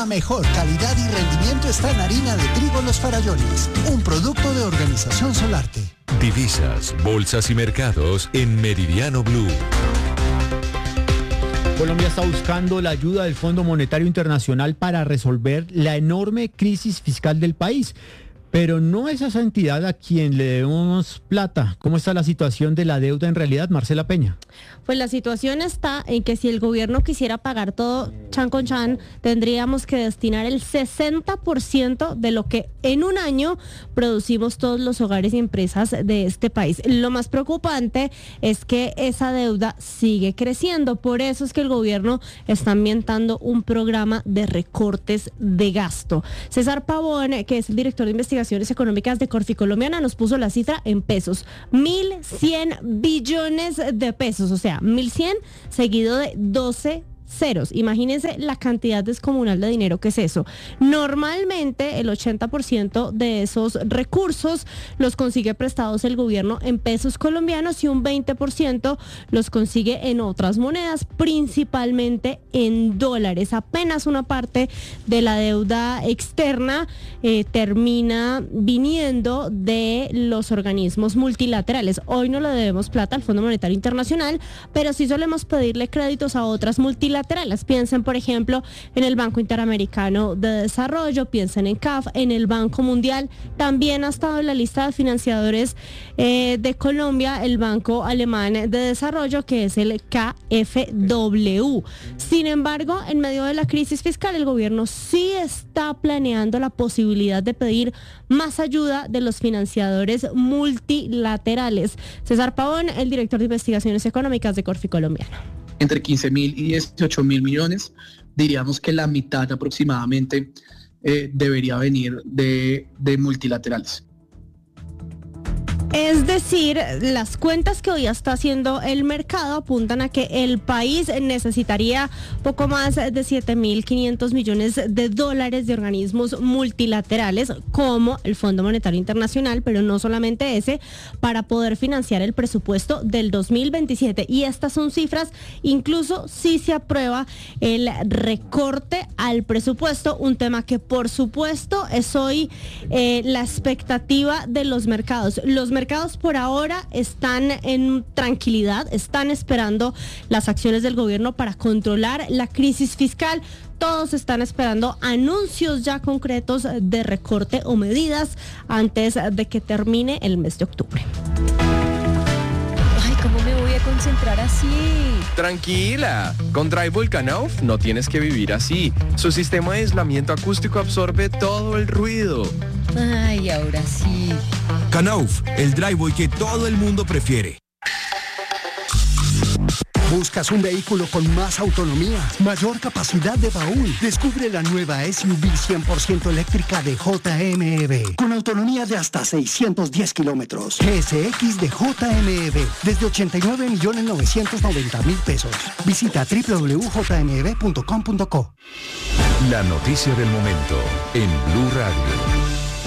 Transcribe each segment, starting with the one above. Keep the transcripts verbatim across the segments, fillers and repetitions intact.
La mejor calidad y rendimiento está en harina de trigo Los Farallones, un producto de Organización Solarte. Divisas, bolsas y mercados en Meridiano Blue. Colombia está buscando la ayuda del Fondo Monetario Internacional para resolver la enorme crisis fiscal del país. Pero no es a esa entidad a quien le debemos plata. ¿Cómo está la situación de la deuda en realidad, Marcela Peña? Pues la situación está en que si el gobierno quisiera pagar todo chan con chan, tendríamos que destinar el sesenta por ciento de lo que en un año producimos todos los hogares y empresas de este país. Lo más preocupante es que esa deuda sigue creciendo. Por eso es que el gobierno está ambientando un programa de recortes de gasto. César Pavón, que es el director de investigación económicas de Corficolombiana, nos puso la cifra en pesos, mil cien billones de pesos, o sea, mil cien seguido de doce ceros. Imagínense la cantidad descomunal de dinero que es eso. Normalmente el ochenta por ciento de esos recursos los consigue prestados el gobierno en pesos colombianos y un veinte por ciento los consigue en otras monedas, principalmente en dólares. Apenas una parte de la deuda externa eh, termina viniendo de los organismos multilaterales. Hoy no le debemos plata al Fondo Monetario Internacional, pero sí solemos pedirle créditos a otras multilaterales. Piensen, por ejemplo, en el Banco Interamericano de Desarrollo, piensen en C A F, en el Banco Mundial. También ha estado en la lista de financiadores eh, de Colombia el Banco Alemán de Desarrollo, que es el K F W. Sin embargo, en medio de la crisis fiscal, el gobierno sí está planeando la posibilidad de pedir más ayuda de los financiadores multilaterales. César Pavón, el director de investigaciones económicas de Corficolombiana. Entre quince mil y dieciocho mil millones, diríamos que la mitad aproximadamente eh, debería venir de, de multilaterales. Es decir, las cuentas que hoy está haciendo el mercado apuntan a que el país necesitaría poco más de siete mil quinientos millones de dólares de organismos multilaterales como el Fondo Monetario Internacional, pero no solamente ese, para poder financiar el presupuesto del dos mil veintisiete. Y estas son cifras, incluso si se aprueba el recorte al presupuesto, un tema que por supuesto es hoy eh, la expectativa de los mercados. Los mercados mercados por ahora están en tranquilidad, están esperando las acciones del gobierno para controlar la crisis fiscal. Todos están esperando anuncios ya concretos de recorte o medidas antes de que termine el mes de octubre. Ay, ¿cómo me voy a concentrar así? Tranquila, con Drywall Knauf no tienes que vivir así. Su sistema de aislamiento acústico absorbe todo el ruido. Ay, ahora sí. Knauf, el driveway que todo el mundo prefiere. ¿Buscas un vehículo con más autonomía, mayor capacidad de baúl? Descubre la nueva S U V cien por ciento eléctrica de J M E B, con autonomía de hasta seiscientos diez kilómetros. G S X de J M E B, desde ochenta y nueve millones novecientos noventa mil pesos. Visita doble u doble u doble u punto j m e b punto com punto co. La noticia del momento en Blue Radio.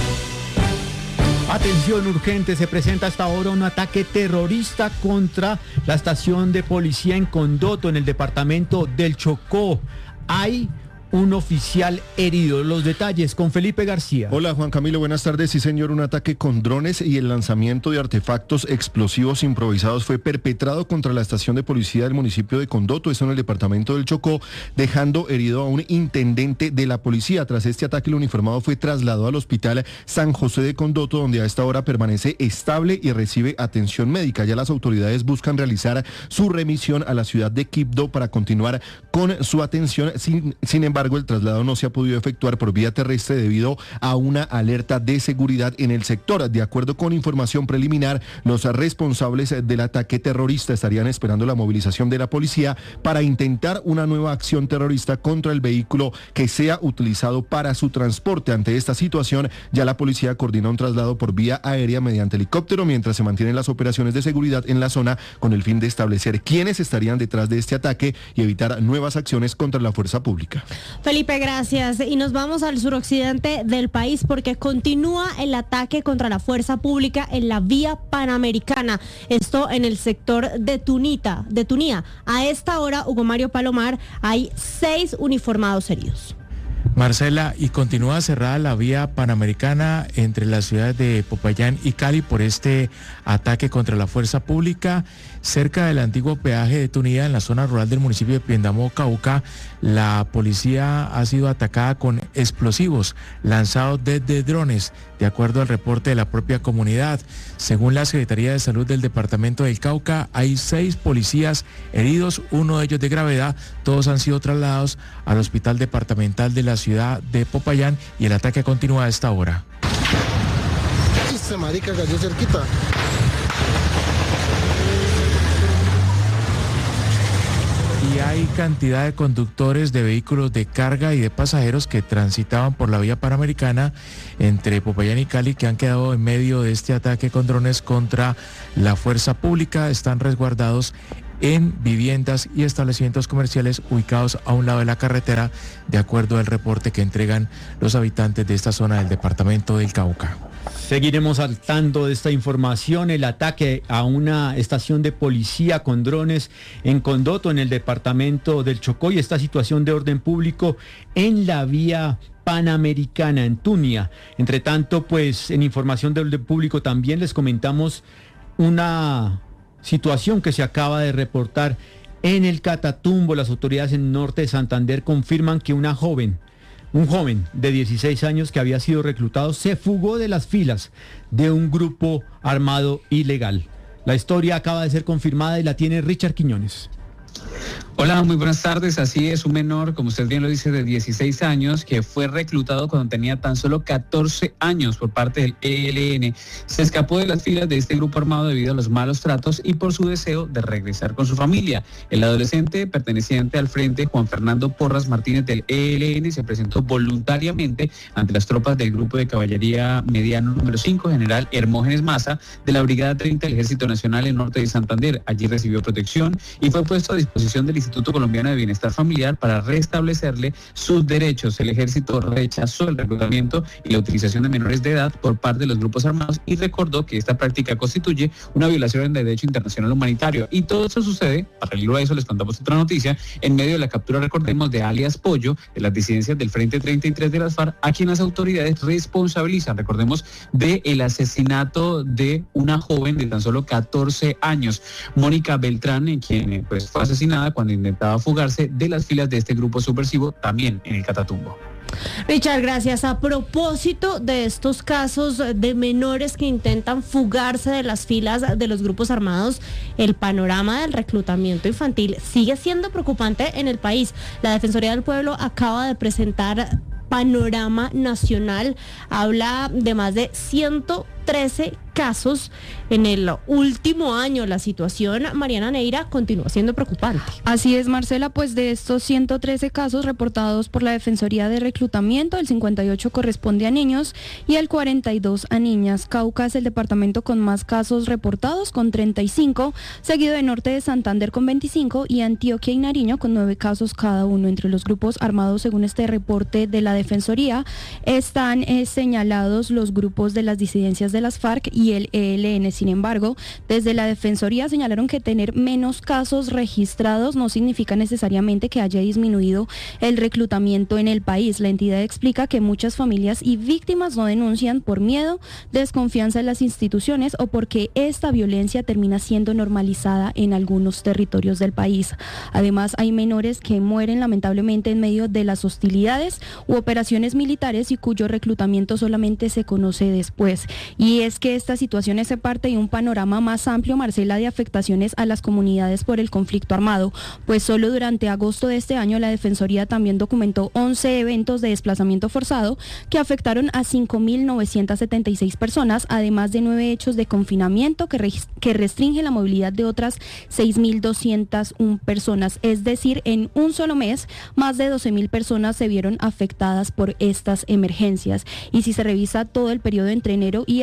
Atención urgente, se presenta hasta ahora un ataque terrorista contra la estación de policía en Condoto, en el departamento del Chocó. Hay un oficial herido. Los detalles con Felipe García. Hola Juan Camilo, buenas tardes. Sí señor, un ataque con drones y el lanzamiento de artefactos explosivos improvisados fue perpetrado contra la estación de policía del municipio de Condoto, eso en el departamento del Chocó, dejando herido a un intendente de la policía. Tras este ataque, el uniformado fue trasladado al hospital San José de Condoto, donde a esta hora permanece estable y recibe atención médica. Ya las autoridades buscan realizar su remisión a la ciudad de Quibdó para continuar con su atención. Sin, sin embargo, el traslado no se ha podido efectuar por vía terrestre debido a una alerta de seguridad en el sector. De acuerdo con información preliminar, los responsables del ataque terrorista estarían esperando la movilización de la policía para intentar una nueva acción terrorista contra el vehículo que sea utilizado para su transporte. Ante esta situación, ya la policía coordina un traslado por vía aérea mediante helicóptero, mientras se mantienen las operaciones de seguridad en la zona con el fin de establecer quiénes estarían detrás de este ataque y evitar nuevas acciones contra la fuerza pública. Felipe, gracias. Y nos vamos al suroccidente del país porque continúa el ataque contra la fuerza pública en la vía panamericana. Esto en el sector de Tunita, de Tunía. A esta hora, Hugo Mario Palomar, hay seis uniformados heridos. Marcela, y continúa cerrada la vía panamericana entre las ciudades de Popayán y Cali por este ataque contra la fuerza pública. Cerca del antiguo peaje de Tunía, en la zona rural del municipio de Piendamó, Cauca, la policía ha sido atacada con explosivos lanzados desde drones, de acuerdo al reporte de la propia comunidad. Según la Secretaría de Salud del departamento del Cauca, hay seis policías heridos, uno de ellos de gravedad. Todos han sido trasladados al hospital departamental de la ciudad de Popayán y el ataque continúa a esta hora. Esta marica cayó cerquita. Y hay cantidad de conductores de vehículos de carga y de pasajeros que transitaban por la vía panamericana entre Popayán y Cali que han quedado en medio de este ataque con drones contra la fuerza pública. Están resguardados en viviendas y establecimientos comerciales ubicados a un lado de la carretera, de acuerdo al reporte que entregan los habitantes de esta zona del departamento del Cauca. Seguiremos saltando de esta información. El ataque a una estación de policía con drones en Condoto, en el departamento del Chocó, y esta situación de orden público en la vía panamericana en Tunía. Entre tanto, pues en información de orden público también les comentamos una situación que se acaba de reportar en el Catatumbo. Las autoridades en el norte de Santander confirman que una joven Un joven de dieciséis años que había sido reclutado se fugó de las filas de un grupo armado ilegal. La historia acaba de ser confirmada y la tiene Richard Quiñones. Hola, muy buenas tardes. Así es, un menor, como usted bien lo dice, de dieciséis años, que fue reclutado cuando tenía tan solo catorce años por parte del E L N. Se escapó de las filas de este grupo armado debido a los malos tratos y por su deseo de regresar con su familia. El adolescente, perteneciente al frente Juan Fernando Porras Martínez del E L N, se presentó voluntariamente ante las tropas del Grupo de Caballería Mediano número cinco, General Hermógenes Maza, de la Brigada treinta del Ejército Nacional en Norte de Santander. Allí recibió protección y fue puesto a disposición del Instituto Colombiano de Bienestar Familiar para restablecerle sus derechos. El ejército rechazó el reclutamiento y la utilización de menores de edad por parte de los grupos armados y recordó que esta práctica constituye una violación del derecho internacional humanitario. Y todo esto sucede, paralelo a eso les contamos otra noticia, en medio de la captura, recordemos, de alias Pollo, de las disidencias del Frente treinta y tres de las FARC, a quien las autoridades responsabilizan, recordemos, del asesinato de una joven de tan solo catorce años, Mónica Beltrán, en quien pues, fue asesinada cuando intentaba fugarse de las filas de este grupo subversivo, también en el Catatumbo. Richard, gracias. A propósito de estos casos de menores que intentan fugarse de las filas de los grupos armados, el panorama del reclutamiento infantil sigue siendo preocupante en el país. La Defensoría del Pueblo acaba de presentar panorama nacional, habla de más de ciento trece casos en el último año. La situación, Mariana Neira, continúa siendo preocupante. Así es, Marcela, pues de estos ciento trece casos reportados por la Defensoría de Reclutamiento, el cincuenta y ocho corresponde a niños y el cuarenta y dos a niñas. Cauca es el departamento con más casos reportados, con treinta y cinco, seguido de Norte de Santander con veinticinco y Antioquia y Nariño con nueve casos cada uno. Entre los grupos armados, según este reporte de la Defensoría, están eh, señalados los grupos de las disidencias de las FARC y el E L N. Sin embargo, desde la Defensoría señalaron que tener menos casos registrados no significa necesariamente que haya disminuido el reclutamiento en el país. La entidad explica que muchas familias y víctimas no denuncian por miedo, desconfianza en las instituciones o porque esta violencia termina siendo normalizada en algunos territorios del país. Además, hay menores que mueren lamentablemente en medio de las hostilidades u operaciones militares y cuyo reclutamiento solamente se conoce después. Y es que esta situación es parte de un panorama más amplio, Marcela, de afectaciones a las comunidades por el conflicto armado, pues solo durante agosto de este año la Defensoría también documentó once eventos de desplazamiento forzado que afectaron a cinco mil novecientas setenta y seis personas, además de nueve hechos de confinamiento que, re- que restringen la movilidad de otras seis mil doscientas una personas. Es decir, en un solo mes, más de doce mil personas se vieron afectadas por estas emergencias. Y si se revisa todo el periodo entre enero y agosto,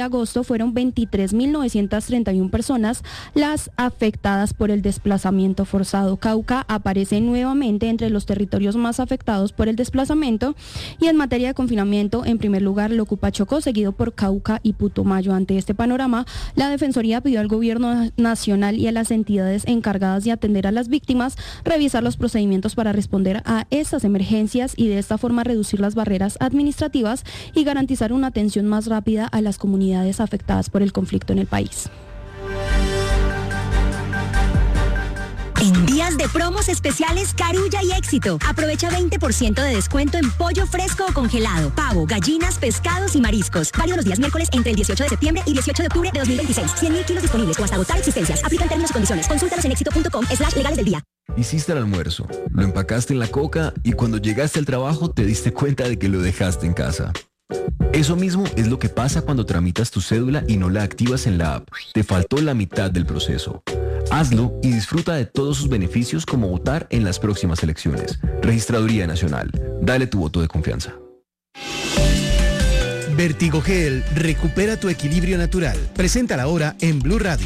agosto fueron veintitrés mil novecientas treinta y una personas las afectadas por el desplazamiento forzado. Cauca aparece nuevamente entre los territorios más afectados por el desplazamiento y en materia de confinamiento, en primer lugar lo ocupa Chocó, seguido por Cauca y Putumayo. Ante este panorama, la Defensoría pidió al Gobierno Nacional y a las entidades encargadas de atender a las víctimas revisar los procedimientos para responder a estas emergencias y de esta forma reducir las barreras administrativas y garantizar una atención más rápida a las comunidades afectadas por el conflicto en el país. En días de promos especiales Carulla y Éxito. Aprovecha veinte por ciento de descuento en pollo fresco o congelado, pavo, gallinas, pescados y mariscos. Válido los días miércoles entre el dieciocho de septiembre y dieciocho de octubre de dos mil veintiséis. cien mil kilos disponibles o hasta agotar existencias. Aplican términos y condiciones. Consúltalos en éxito punto com slash legales del día. Hiciste el almuerzo, lo empacaste en la coca y cuando llegaste al trabajo te diste cuenta de que lo dejaste en casa. Eso mismo es lo que pasa cuando tramitas tu cédula y no la activas en la app. Te faltó la mitad del proceso. Hazlo y disfruta de todos sus beneficios como votar en las próximas elecciones. Registraduría Nacional. Dale tu voto de confianza. Vertigogel recupera tu equilibrio natural. Presenta la hora en Blue Radio.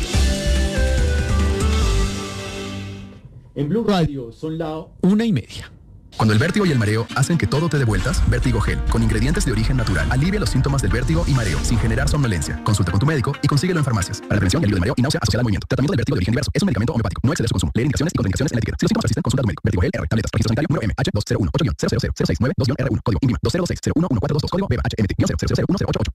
En Blue Radio son la una y media. Cuando el vértigo y el mareo hacen que todo te dé vueltas, Vertigogel, con ingredientes de origen natural, alivia los síntomas del vértigo y mareo sin generar somnolencia. Consulta con tu médico y consíguelo en farmacias. Para la prevención y alivio del mareo y náusea asociada al movimiento. Tratamiento del vértigo de origen diverso. Es un medicamento homeopático. No excede su consumo. Leer indicaciones y contraindicaciones en la etiqueta. Si los síntomas persisten, consulta a tu médico. Vertigogel R. Tabletas. Registro sanitario número M H dos cero uno ocho cero cero cero seis nueve dos R uno. Código INVIMA dos cero dos seis cero uno uno cuatro dos dos. Código B H M T cero cero cero uno cero ocho ocho.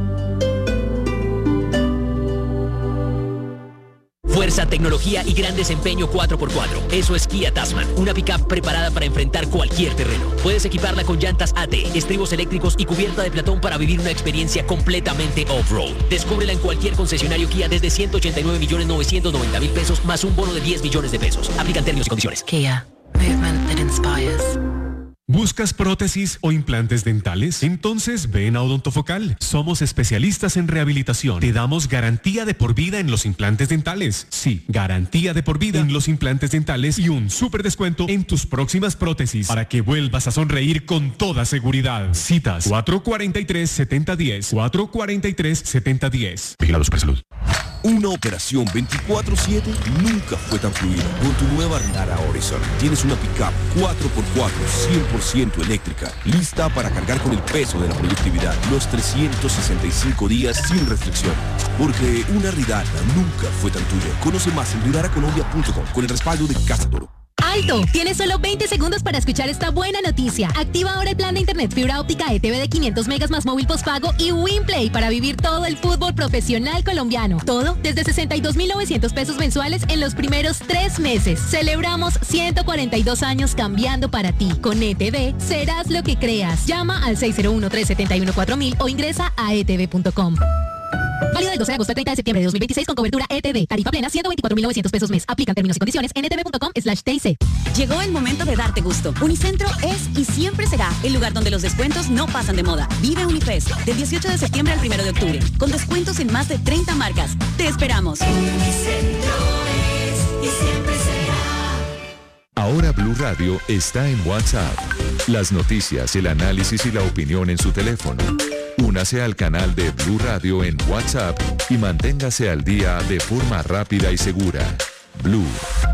Fuerza, tecnología y gran desempeño cuatro por cuatro. Eso es Kia Tasman, una pickup preparada para enfrentar cualquier terreno. Puedes equiparla con llantas A T, estribos eléctricos y cubierta de platón para vivir una experiencia completamente off-road. Descúbrela en cualquier concesionario Kia desde ciento ochenta y nueve millones novecientos noventa mil pesos más un bono de diez millones de pesos. Aplican términos y condiciones. Kia, movement that inspires. ¿Buscas prótesis o implantes dentales? Entonces ven a Odontofocal. Somos especialistas en rehabilitación. Te damos garantía de por vida en los implantes dentales. Sí, garantía de por vida en los implantes dentales y un súper descuento en tus próximas prótesis para que vuelvas a sonreír con toda seguridad. Citas cuatro cuatro tres, siete cero uno cero, cuatro cuatro tres, siete cero uno cero. Vigilado Supersalud. Una operación veinticuatro siete nunca fue tan fluida. Con tu nueva Nara Horizon tienes una pickup cuatro por cuatro cien por ciento eléctrica, lista para cargar con el peso de la productividad los trescientos sesenta y cinco días sin restricción. Porque una Ridara nunca fue tan tuya. Conoce más en ridara colombia punto com con el respaldo de Casa Toro. ¡Alto! Tienes solo veinte segundos para escuchar esta buena noticia. Activa ahora el plan de internet fibra óptica E T V de quinientos megas más móvil postpago y WinPlay para vivir todo el fútbol profesional colombiano. Todo desde sesenta y dos mil novecientos pesos mensuales en los primeros tres meses. Celebramos ciento cuarenta y dos años cambiando para ti. Con E T V serás lo que creas. Llama al seis cero uno, tres siete uno, cuatro mil o ingresa a e t v punto com. Válido del doce de agosto al treinta de septiembre de dos mil veintiséis con cobertura E T V. Tarifa plena ciento veinticuatro mil novecientos pesos mes. Aplican términos y condiciones en e t v punto com slash t i c. Llegó el momento de darte gusto. Unicentro es y siempre será el lugar donde los descuentos no pasan de moda. Vive Unifest del dieciocho de septiembre al primero de octubre con descuentos en más de treinta marcas. Te esperamos. Unicentro es y siempre será. Ahora Blue Radio está en WhatsApp. Las noticias, el análisis y la opinión en su teléfono. Únase al canal de Blue Radio en WhatsApp y manténgase al día de forma rápida y segura. Blue,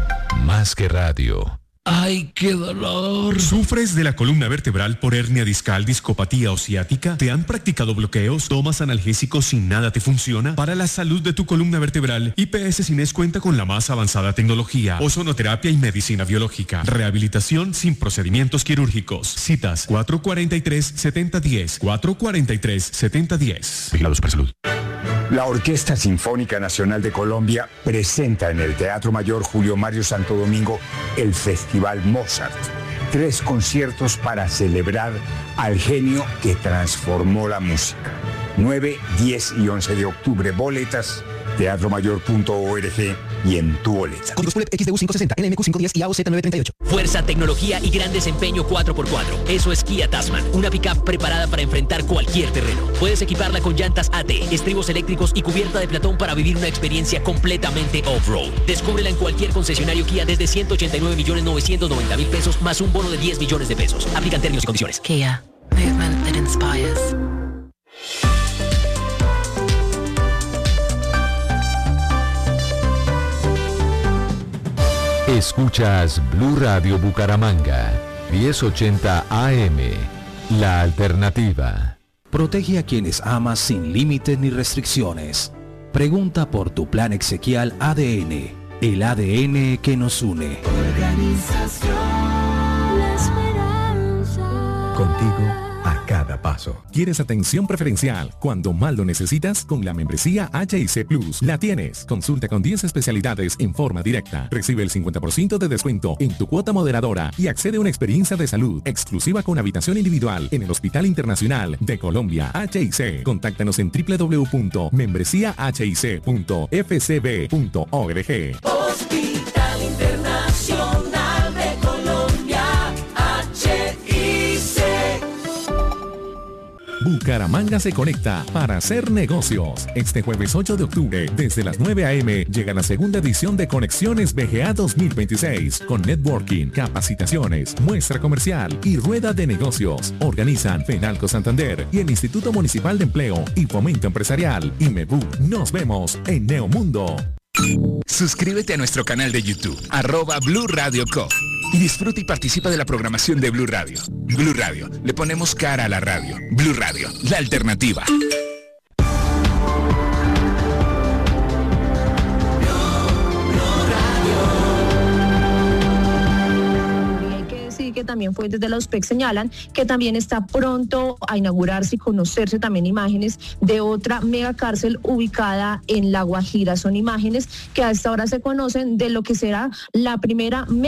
más que radio. ¡Ay, qué dolor! ¿Sufres de la columna vertebral por hernia discal, discopatía o ciática? ¿Te han practicado bloqueos? ¿Tomas analgésicos y nada te funciona? Para la salud de tu columna vertebral, I P S Cines cuenta con la más avanzada tecnología, ozonoterapia y medicina biológica. Rehabilitación sin procedimientos quirúrgicos. Citas cuatro cuatro tres, siete cero uno cero, cuatro cuatro tres, siete cero uno cero. Vigilado Supersalud. La Orquesta Sinfónica Nacional de Colombia presenta en el Teatro Mayor Julio Mario Santo Domingo el Festival Mozart. Tres conciertos para celebrar al genio que transformó la música. nueve, diez y once de octubre. Boletas, teatro mayor punto org y en tu boleta. Códigos P U L E P X D U quinientos sesenta, N M Q quinientos diez y A O Z novecientos treinta y ocho. Fuerza, tecnología y gran desempeño cuatro por cuatro. Eso es Kia Tasman, una pickup preparada para enfrentar cualquier terreno. Puedes equiparla con llantas A T, estribos eléctricos y cubierta de platón para vivir una experiencia completamente off-road. Descúbrela en cualquier concesionario Kia desde ciento ochenta y nueve millones novecientos noventa mil pesos más un bono de diez millones de pesos. Aplican términos y condiciones. Kia, movement that inspires. Escuchas Blue Radio Bucaramanga, diez ochenta A M, La Alternativa. Protege a quienes amas sin límites ni restricciones. Pregunta por tu plan exequial A D N, el A D N que nos une. Organización La Esperanza. Contigo a cada paso. ¿Quieres atención preferencial cuando más lo necesitas? Con la membresía H I C Plus la tienes. Consulta con diez especialidades en forma directa. Recibe el cincuenta por ciento de descuento en tu cuota moderadora y accede a una experiencia de salud exclusiva con habitación individual en el Hospital Internacional de Colombia H I C. Contáctanos en doble u doble u doble u punto membresía h i c punto f c b punto org. Hospital Internacional de Colombia H I C. Bucaramanga se conecta para hacer negocios. Este jueves ocho de octubre, desde las nueve a eme, llega la segunda edición de Conexiones B G A dos mil veintiséis, con networking, capacitaciones, muestra comercial y rueda de negocios. Organizan Fenalco Santander y el Instituto Municipal de Empleo y Fomento Empresarial. Y Mebu. Nos vemos en Neomundo. Suscríbete a nuestro canal de YouTube, arroba Blue Radio Co. Y disfruta y participa de la programación de Blue Radio. Blue Radio, le ponemos cara a la radio. Blue Radio, la alternativa. Que también fuentes de la U S P E C señalan que también está pronto a inaugurarse y conocerse también imágenes de otra mega cárcel ubicada en La Guajira. Son imágenes que a esta hora se conocen de lo que será la primera